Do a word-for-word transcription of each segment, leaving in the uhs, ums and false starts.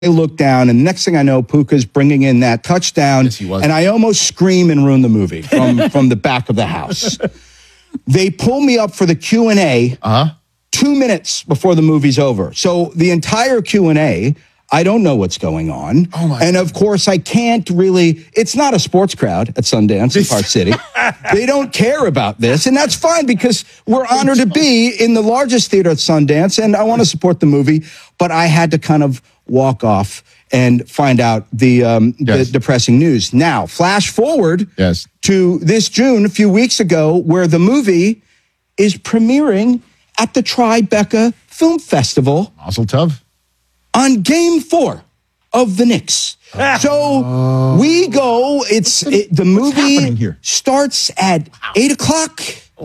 I look down, and the next thing I know, Puka's bringing in that touchdown, Yes, he was. and I almost scream and ruin the movie from, from the back of the house. They pull me up for the Q and A Uh-huh. two minutes before the movie's over. So the entire Q and A, I don't know what's going on. Oh my and of course, I can't really, it's not a sports crowd at Sundance in Park City. They don't care about this, and that's fine because we're honored to be in the largest theater at Sundance, and I want to support the movie, but I had to kind of walk off and find out the, um, Yes. the depressing news. Now, flash forward Yes. to this June, a few weeks ago, where the movie is premiering at the Tribeca Film Festival Mazel tov. on game four of the Knicks. So we go, it's it, the movie happening here? starts at eight o'clock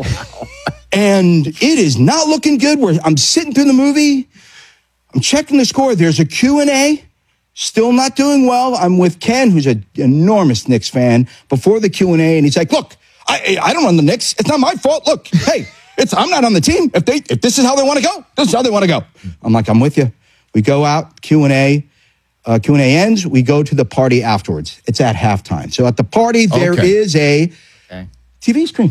and it is not looking good. Where I'm sitting through the movie, I'm checking the score. There's a Q and A, still not doing well. I'm with Ken, who's an enormous Knicks fan, before the Q and A, and he's like, look, I, I don't run the Knicks. It's not my fault. Look, hey, it's I'm not on the team. If they if this is how they want to go, this is how they want to go. I'm like, I'm with you. We go out, Q and A. Uh, Q and A ends. We go to the party afterwards. It's at halftime. So at the party, there Okay. is a Okay. T V screen.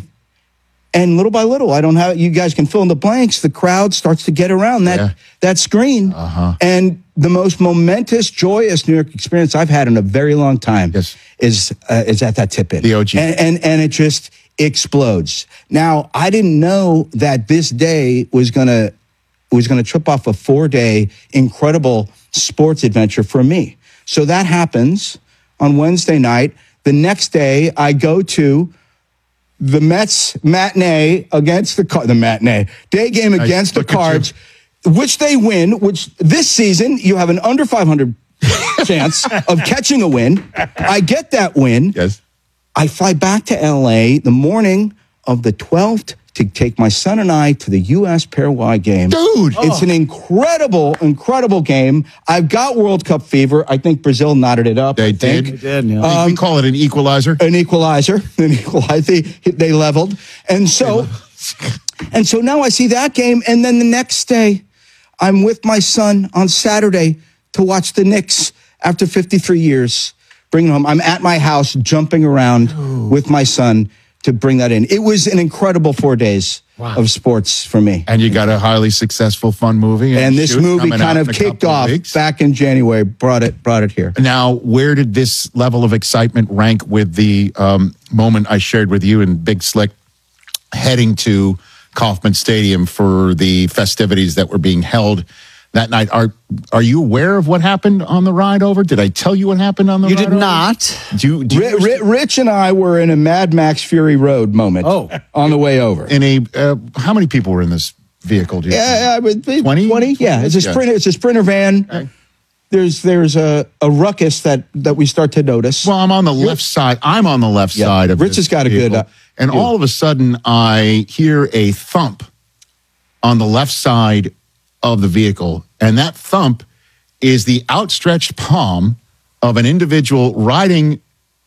And little by little, I don't have, you guys can fill in the blanks. The crowd starts to get around that, Yeah. that screen. Uh-huh. And the most momentous, joyous New York experience I've had in a very long time Yes. is uh, is at that tip-in. The O G. And, and, and it just explodes. Now, I didn't know that this day was going to was going to trip off a four-day incredible sports adventure for me. So that happens on Wednesday night. The next day, I go to the Mets matinee against the Car- the matinee day game against the look at you. Cards, which they win. Which this season you have an under five hundred chance of catching a win. I get that win. Yes. I fly back to L A the morning of the twelfth to take my son and I to the U S Paraguay game. Dude. It's an incredible, incredible game. I've got World Cup fever. I think Brazil knotted it up. They I think. did. They did, yeah. we call it an equalizer. An equalizer, an equalizer. They, they leveled, and so, and so now I see that game, and then the next day, I'm with my son on Saturday to watch the Knicks after fifty-three years. Bring it home. I'm at my house, jumping around Ooh. with my son to bring that in. It was an incredible four days Wow. of sports for me. And you got a highly successful, fun movie. And this shoot movie coming kind out of in a kicked couple of off weeks. back in January. Brought it, brought it here. Now, where did this level of excitement rank with the um, moment I shared with you and Big Slick heading to Kauffman Stadium for the festivities that were being held that night? Are are you aware of what happened on the ride over? Did I tell you what happened on the You ride did over? not. Do you, do you Ri- Ri- Rich and I were in a Mad Max Fury Road moment. Oh. On the way over. in a uh, how many people were in this vehicle? Do you Yeah, I would be twenty? twenty. Yeah, it's a Yeah. sprinter. It's a sprinter van. Okay. There's there's a, a ruckus that that we start to notice. Well, I'm on the left side. I'm on the left Yeah. side of Rich this has got a good, vehicle. uh, and view. all of a sudden, I hear a thump on the left side of the vehicle, and that thump is the outstretched palm of an individual riding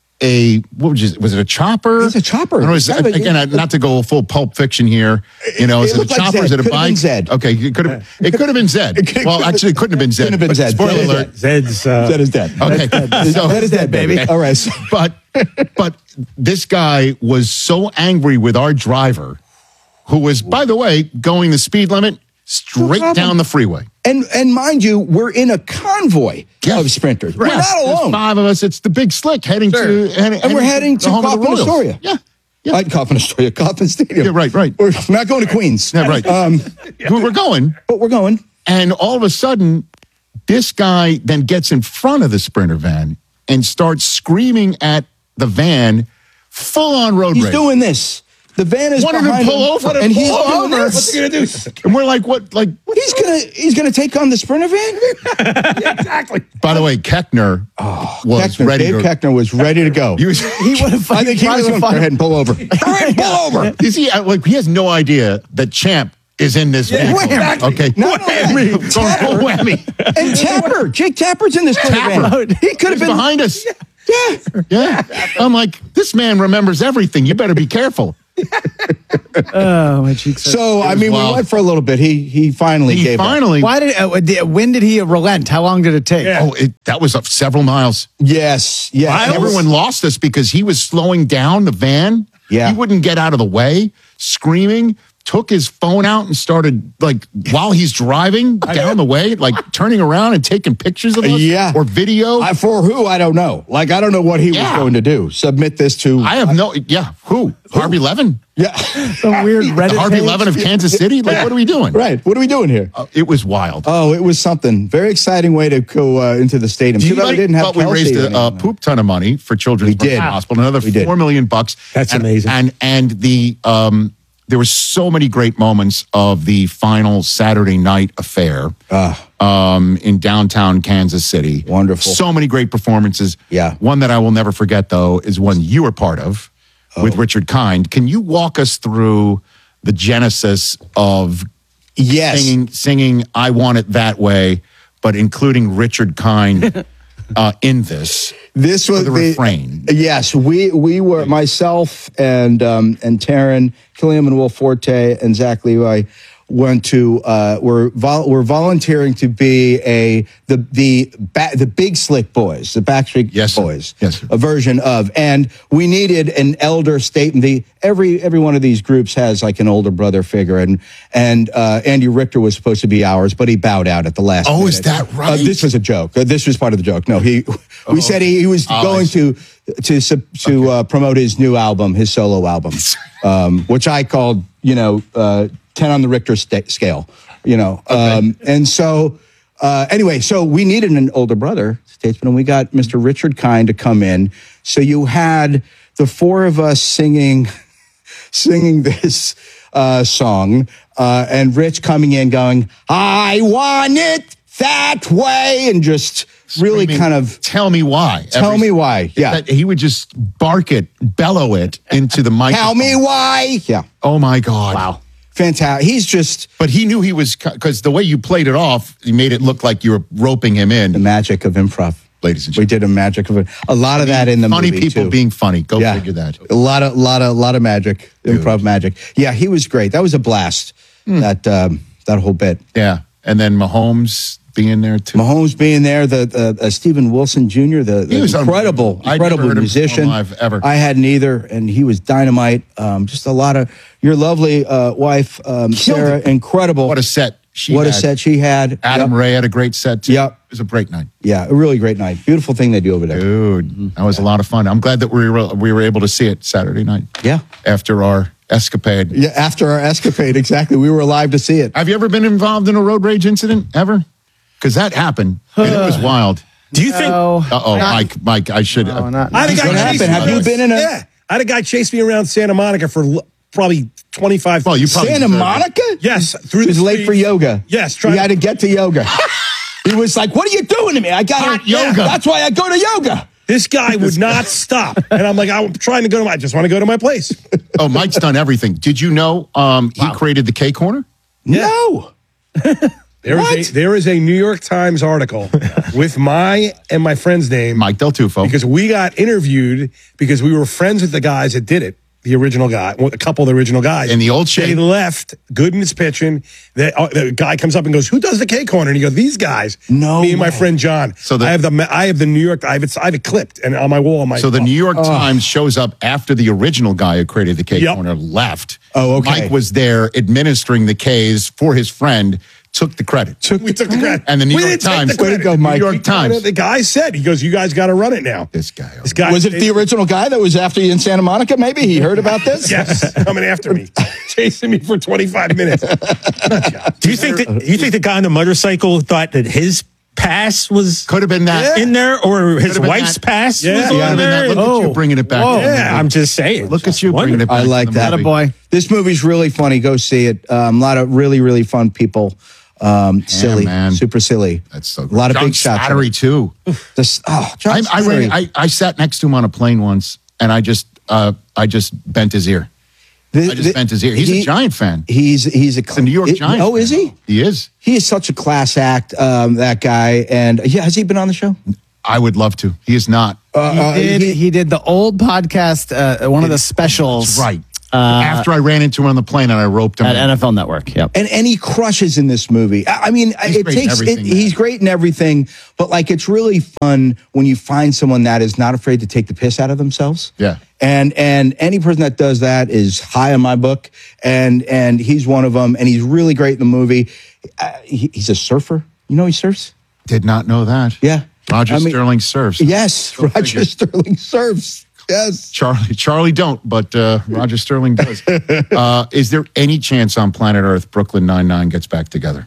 a what was it? Was it a chopper? It's a chopper. I don't know, is- Yeah, but again, it- not to go full Pulp Fiction here. You know, It is it a looked like chopper? Zed. Is it a Could have been bike? Zed. Okay, it could have. It could have been Zed. could- Well, actually, it couldn't have been Zed. Couldn't have been but Zed. Spoiler Zed is alert. Zed's. Uh, that is dead. Okay, so that is dead, baby. All right. So, but but this guy was so angry with our driver, who was, by the way, going the speed limit straight problem. down the freeway. and and mind you, we're in a convoy Yes. of sprinters. We're Yeah, not there's alone. five of us. It's the Big Slick heading Sure. to, heading, And we're heading the to home of the Kauffman Royals. Astoria. Yeah, yeah, Like Kauffman Astoria, Kauffman Stadium. Yeah, right, right. We're not going to Queens. yeah, right. Um, We were going, but we're going. and all of a sudden, this guy then gets in front of the Sprinter van and starts screaming at the van, full on road He's rage. doing this. The van is Wanted to behind pull him, over. and he's Pull doing over. this. What's he gonna do? And we're like, what? Like, He's gonna he's gonna take on the sprinter van. exactly. by the way, Keckner was Keckner, ready Dave to. Keckner was ready to go. He was, He would have. I think he was going to go ahead and pull over. Go ahead and pull over. you see, I- like he has no idea that Champ is in this vehicle. exactly. Okay, Not only that, Going full whammy. And Tapper, Jake Tapper's in this sprinter Tapper. van. He could have He's been behind us. Yeah. Yeah, I'm like, this man remembers everything. You better be careful. Oh, my cheeks. hurt. So I was mean, wild. we went for a little bit. He he finally He gave up. finally. Why did? Uh, did- when did he relent? How long did it take? Yeah. Oh, it, that was up several miles. Yes, yes. And everyone lost us because he was slowing down the van. Yeah. He wouldn't get out of the way, screaming, took his phone out and started, like, while he's driving down the way, like turning around and taking pictures of us Yeah. or video. I, for who I don't know. Like I don't know what he Yeah. was going to do. Submit this to I have no, yeah, who? Harvey Levin? yeah. Some weird Reddit The Harvey page? Levin of Kansas City? Like, what are we doing? Right. What are we doing here? Uh, it was wild. Oh, it was something. Very exciting way to go uh, into the stadium. Too bad we Anybody didn't have thought we Kelsey raised or a, a anything. poop ton of money for Children's We did. Mercy Hospital, another We did. four million bucks. That's and, amazing. And and the um, there were so many great moments of the final Saturday night affair um, in downtown Kansas City. Wonderful. So many great performances. Yeah. One that I will never forget though is one you were part of with Oh. Richard Kind. Can you walk us through the genesis of Yes. singing, singing "I Want It That Way," but including Richard Kind uh, in this. This was the refrain. Yes, we we were myself and um, and Taryn Killiam and Will Forte and Zach Levi went to uh, we're vol- we're volunteering to be a the the ba- the Big Slick Boys, the Backstreet Yes, sir. Boys, Yes, sir. a version of, and we needed an elder statement. The every every one of these groups has like an older brother figure, and and uh, Andy Richter was supposed to be ours, but he bowed out at the last. Oh, is minute. that right? Uh, this was a joke. Uh, this was part of the joke. No, he we said he, he was Oh, I going see. to to sub- to uh, promote his new album, his solo album, um, which I called, you know, uh, ten on the Richter sta- scale, you know. Um, and so, uh, anyway, so we needed an older brother, statesman, and we got Mister Richard Kind to come in. So you had the four of us singing, singing this uh, song, uh, and Rich coming in going, "I want it that way," and just really Screaming, kind of tell me why. tell Every- me why. Yeah. That he would just bark it, bellow it into the mic. Tell me why. Yeah. Oh my God. Wow. Fantastic. He's just But he knew he was, because the way you played it off, you made it look like you were roping him the in, magic of improv. ladies and We gentlemen. did a magic of it. A lot of that in the Funny movie people too. being funny. Go yeah. figure that. A lot of, lot of, lot of magic, improv magic. Yeah, he was great. That was a blast. Hmm. That um, that whole bit. Yeah. And then Mahomes being there too. Mahomes being there, the uh, uh, Stephen Wilson Junior, the, the He was incredible, unbelievable. I'd never incredible heard him musician. perform live, ever. I hadn't either, and he was dynamite. Um, just a lot of your lovely uh, wife, um, Sarah, it. incredible. What a set she what had. a set she had. Adam Yep. Ray had a great set too. Yep. It was a great night. Yeah, a really great night. Beautiful thing they do over there. Dude, that was a lot of fun. I'm glad that we were we were able to see it Saturday night. Yeah. After our escapade. Yeah, after our escapade, exactly. We were alive to see it. Have you ever been involved in a road rage incident ever? Because that happened and it was wild. Do you think? No. Uh oh, Mike, Mike, I should. No, not- I had a guy What chase happened? me Have you around- been in a- Yeah, I had a guy chase me around Santa Monica for l- probably twenty-five. Well, you probably Santa deserve it. Monica? Yes, through He was the late for streets. yoga. Yes, he trying had to get to yoga. He was like, "What are you doing to me? I got Hot yoga. That's why I go to yoga." This guy would not stop, and I'm like, I'm trying to go to my. I just want to go to my place. Oh, Mike's done everything. Did you know um, he created the K Corner? No. There is What? a there is a New York Times article with my and my friend's name Mike Del Tufo. because we got interviewed because we were friends with the guys that did it. The original guy, well, a couple of the original guys. In the old They shape. left. Gooden's pitching. The, uh, the guy comes up and goes, "Who does the K Corner?" And he goes, "These guys." No Me and my way. friend John. So the- I have the I have the New York. I have it. I have it clipped and on my wall. On my So the New York Times shows up after the original guy who created the K Yep. Corner left. Oh, okay. Mike was there administering the Ks for his friend, took the credit. we took the credit. And the New We York didn't take Times- the Way to credit. go, Mike. New York He kinda- Times. The guy said, "He goes, you guys got to run it now." This guy. This guy Was it the original guy that was after you in Santa Monica? Maybe he heard about this. Yes, coming after me, chasing me for twenty-five minutes. Do you think that you think the guy on the motorcycle thought that his pass was Could have been that. in there, or his Could've been wife's that. pass Yeah, was yeah, on Could have been there? that. Look at you Oh. bringing it back. Whoa. to the Yeah, movie. I'm just saying. Look at you Wonderful. bringing it back. I to like the that. movie. Attaboy. This movie's really funny. Go see it. Um, a lot of really, really fun people. Um, silly, man. super silly. That's so a great. lot of John big shots. Slattery, too. This, oh, John I, I, Slattery. ran, I, I sat next to him on a plane once, and I just uh, I just bent his ear. The- I just the- bent his ear. He's he- a Giant fan. He's he's a, The New York it- Giants. Oh, is he? He is. He is such a class act. Um, that guy. And yeah, has he been on the show? I would love to. He is not. Uh, He uh, did. he- He did the old podcast, uh, one of the specials. That's right. After I ran into him on the plane and I roped him At in. N F L Network. Yep. And and he crushes in this movie. I I mean, He's it great in takes it, everything, man. he's great in everything, but like it's really fun when you find someone that is not afraid to take the piss out of themselves. Yeah. And and any person that does that is high in my book, and and he's one of them, and he's really great in the movie. Uh, he, he's a surfer. You know he surfs? Did not know that. Yeah. Roger I mean- Sterling surfs. Yes, Go Roger figure. Sterling surfs. Yes. Charlie, Charlie don't, but uh, Roger Sterling does. Uh, is there any chance on planet Earth Brooklyn Nine-Nine gets back together?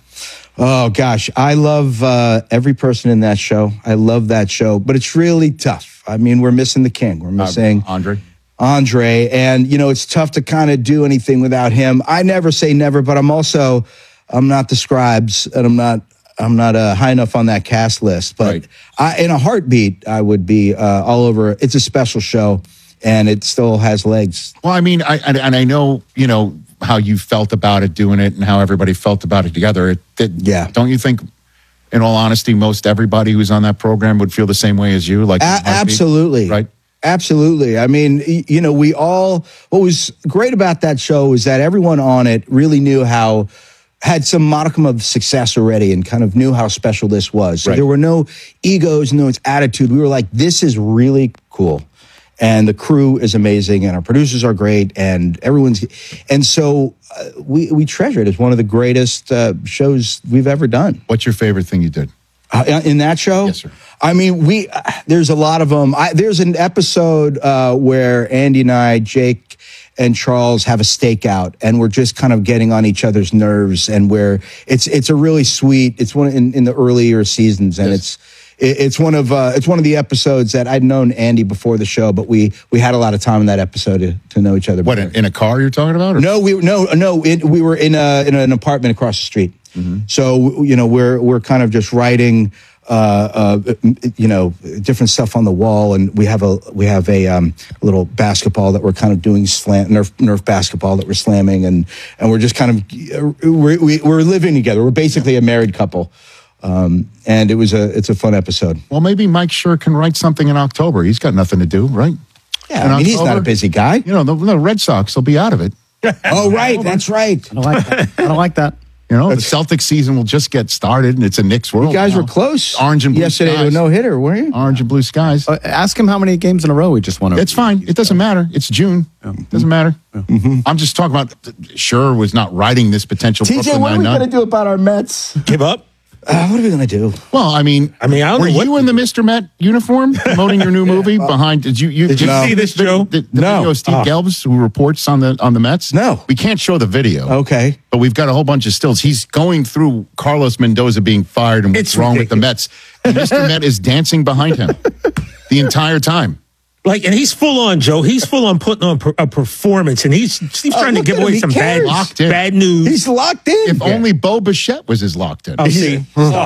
Oh gosh, I love uh, every person in that show. I love that show, but it's really tough. I mean, we're missing the king. We're missing Uh, Andre? Andre, and you know it's tough to kind of do anything without him. I never say never, but I'm also I'm not the Scribes, and I'm not I'm not uh, high enough on that cast list. But Right. I, in a heartbeat, I would be uh, all over. It's a special show, and it still has legs. Well, I mean, I and, and I know, you know, how you felt about it doing it and how everybody felt about it together. It, it, Yeah. Don't you think, in all honesty, most everybody who's on that program would feel the same way as you? Like, A- in a heartbeat? absolutely. Right? Absolutely. I mean, y- you know, we all, what was great about that show is that everyone on it really knew how, had some modicum of success already and kind of knew how special this was. So Right. there were no egos, no attitude. We were like, this is really cool. And the crew is amazing and our producers are great and everyone's, and so uh, we, we treasure it as one of the greatest uh, shows we've ever done. What's your favorite thing you did? Uh, in that show? Yes, sir. I mean, we uh, there's a lot of them. I, there's an episode uh, where Andy and I, Jake and Charles, have a stakeout, and we're just kind of getting on each other's nerves, and where it's it's a really sweet. It's one in, in the earlier seasons, and Yes. it's it, it's one of uh, it's one of the episodes that I'd known Andy before the show, but we we had a lot of time in that episode to, to know each other. What, better. in, in a car you're talking about? Or? No, we no no. It, we were in a in an apartment across the street. Mm-hmm. So you know we're we're kind of just writing, uh, uh, you know, different stuff on the wall, and we have a we have a um, little basketball that we're kind of doing slam Nerf Nerf basketball that we're slamming, and and we're just kind of we're we, we're living together. We're basically a married couple. Um, and it was a it's a fun episode. Well, maybe Mike Schur can write something in October. He's got nothing to do, right? Yeah, In I mean he's not a October, busy guy. You know, the, the Red Sox will be out of it. Oh right, that's right. I don't like that. I don't like that. You know, the Celtics season will just get started, and it's a Knicks world. You guys now. were close. Orange and blue yesterday to a skies. no hitter, weren't you? Orange and blue skies. Uh, ask him how many games in a row we just won over. It's fine. It doesn't matter. It's June. It doesn't matter. I'm just talking about. Schur was not writing this potential. T J, Brooklyn what are we Nine-Nine. going to do about our Mets? Give up? Uh, what are we going to do? Well, I mean, I mean, I don't were know what you to in the do. Mister Met uniform promoting your new movie behind? Did you? You Did you no. see this, the, Joe? The, the No. video of Steve Oh. Gelbs, who reports on the on the Mets. No. we can't show the video. Okay. But we've got a whole bunch of stills. He's going through Carlos Mendoza being fired and what's It's wrong with the ridiculous. Mets. And Mister Met is dancing behind him the entire time. Like, and he's full on, Joe. He's full on putting on per- a performance, and he's he's Oh, trying to look give at him. away He some bad, cares. Locked in. bad news. He's locked in. If only Bo Bichette was as locked in. Oh, see,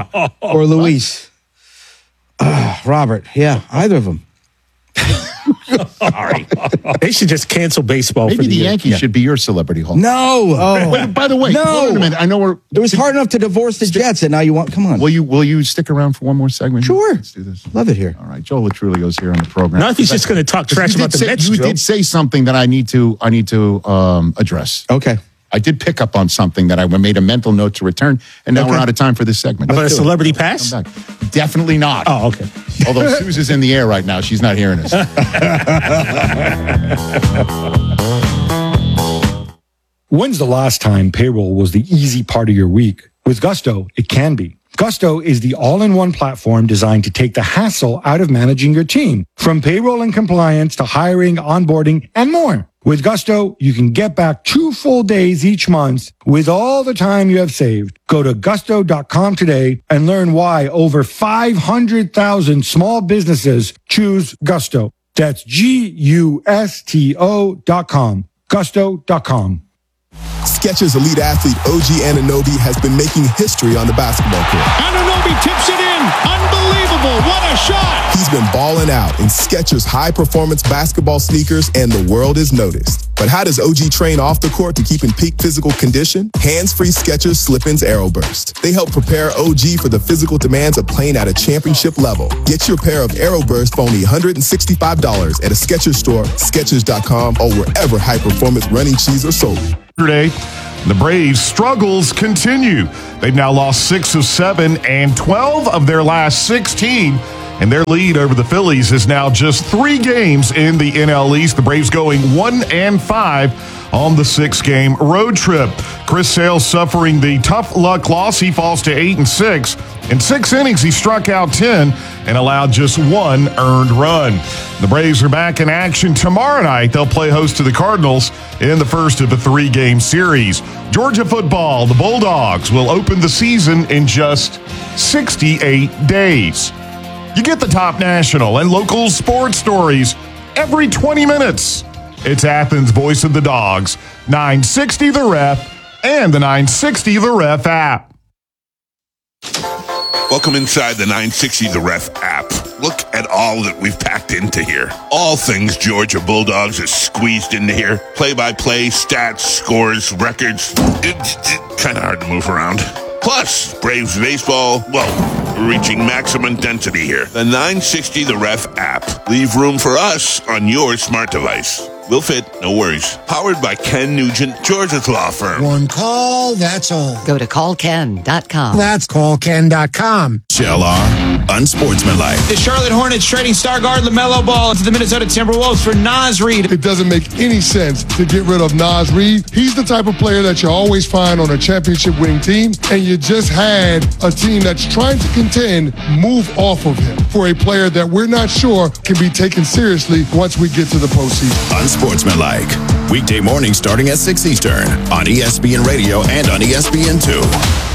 or Luis. Uh, Robert. Yeah, either of them. sorry. They should just cancel baseball Maybe for the, the year. Yankees should be your celebrity hall. No. Oh. Wait, by the way, No. wait a minute. I know we're. It was hard enough to divorce the Jets, and now you want, come on. Will you will you stick around for one more segment? Sure. Let's do this. Love it here. All right, Joe Latrulio's here on the program. Not if he's just going to talk trash you did about the say, Mets, You Joe. did say something that I need to I need to um, address. Okay. I did pick up on something that I made a mental note to return, and now Okay. we're out of time for this segment. About a do it. celebrity pass? Come back. Definitely not. Oh, okay. Although Suze in the air right now, she's not hearing us. When's the last time payroll was the easy part of your week? With Gusto, it can be. Gusto is the all-in-one platform designed to take the hassle out of managing your team, from payroll and compliance to hiring, onboarding, and more. With Gusto, you can get back two full days each month with all the time you have saved. Go to gusto dot com today and learn why over five hundred thousand small businesses choose Gusto. That's G U S T O dot com. gusto dot com. Skechers elite athlete O G Anunoby has been making history on the basketball court. Anunoby tips it in. Unbelievable. What a shot. He's been balling out in Skechers high-performance basketball sneakers, and the world is noticed. But how does O G train off the court to keep in peak physical condition? Hands-free Skechers Slip-ins Aeroburst. They help prepare O G for the physical demands of playing at a championship level. Get your pair of Aeroburst for only one hundred sixty-five dollars at a Skechers store, Skechers dot com, or wherever high-performance running shoes are sold. Yesterday, the Braves' struggles continue. They've now lost six of seven and twelve of their last sixteen. And their lead over the Phillies is now just three games in the N L East. The Braves going one and five on the six-game road trip. Chris Sale suffering the tough luck loss. He falls to eight and six. In six innings, he struck out ten and allowed just one earned run. The Braves are back in action tomorrow night. They'll play host to the Cardinals in the first of a three-game series. Georgia football, the Bulldogs, will open the season in just sixty-eight days. You get the top national and local sports stories every twenty minutes. It's Athens' Voice of the Dogs, nine sixty The Ref, and the nine sixty The Ref app. Welcome inside the nine sixty The Ref app. Look at all that we've packed into here. All things Georgia Bulldogs is squeezed into here. Play-by-play, stats, scores, records. It's, it's kind of hard to move around. Plus, Braves baseball, well, we're reaching maximum density here. The nine sixty The Ref app. Leave room for us on your smart device. We'll fit, no worries. Powered by Ken Nugent, Georgia's law firm. One call, that's all. Go to call ken dot com. That's call ken dot com. Shell R, unsportsmanlike. The Charlotte Hornets trading star guard LaMelo Ball to the Minnesota Timberwolves for Naz Reid. It doesn't make any sense to get rid of Naz Reid. He's the type of player that you always find on a championship winning team, and you just had a team that's trying to contend move off of him for a player that we're not sure can be taken seriously once we get to the postseason. Unsportsmanlike. Weekday morning starting at six Eastern on E S P N Radio and on E S P N two.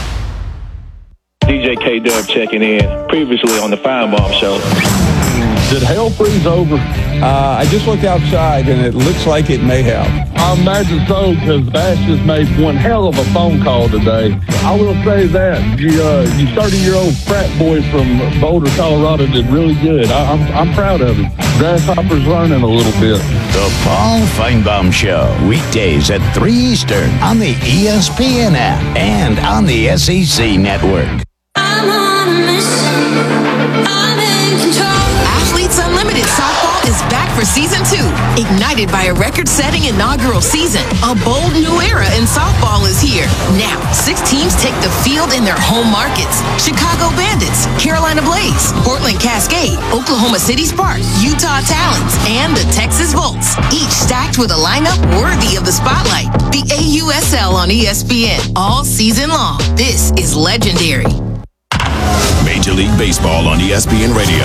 D J K-Dub checking in, previously on the Feinbaum Show. Did hell freeze over? Uh, I just looked outside, and it looks like it may have. I imagine so, because Bass just made one hell of a phone call today. I will say that. You, uh, you thirty-year-old frat boy from Boulder, Colorado did really good. I, I'm, I'm proud of him. Grasshopper's learning a little bit. The Paul Feinbaum Show, weekdays at three Eastern on the E S P N app and on the S E C network. I'm on a mission. I'm in control. Athletes Unlimited Softball is back for season two. Ignited by a record-setting inaugural season, a bold new era in softball is here. Now, six teams take the field in their home markets. Chicago Bandits, Carolina Blaze, Portland Cascade, Oklahoma City Sparks, Utah Talons, and the Texas Volts. Each stacked with a lineup worthy of the spotlight. The A U S L on E S P N all season long. This is legendary. Major League Baseball on E S P N Radio.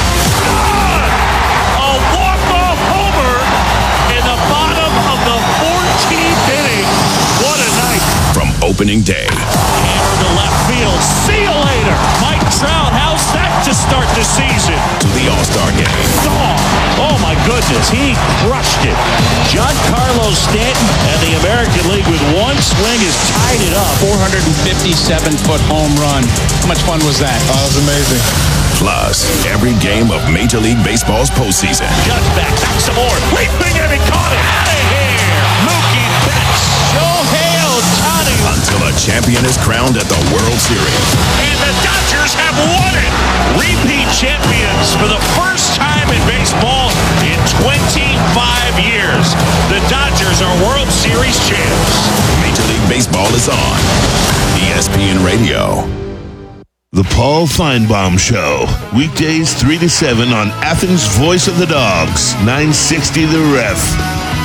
A walk-off homer in the bottom of the fourteenth inning. What a night. From opening day. Hammer to left field. See you later. Mike Trout, how's that to start the season? To the All-Star game. Gone. Oh, my goodness. He crushed it. Giancarlo Stanton and the American League with one swing has tied it up. four hundred fifty-seven foot home run. How much fun was that? Oh, it was amazing. Plus, every game of Major League Baseball's postseason. Judge back, back some more. Leaping and he caught it. Out of here. Mookie Betts. Shohei Ohtani. Until a champion is crowned at the World Series. And the Dodgers have won it. Repeat champions for the first time in baseball in twenty-five years. The Dodgers are World Series champs. Major League Baseball is on E S P N Radio. The Paul Feinbaum Show, weekdays three to seven on Athens' Voice of the Dogs, nine sixty The Ref.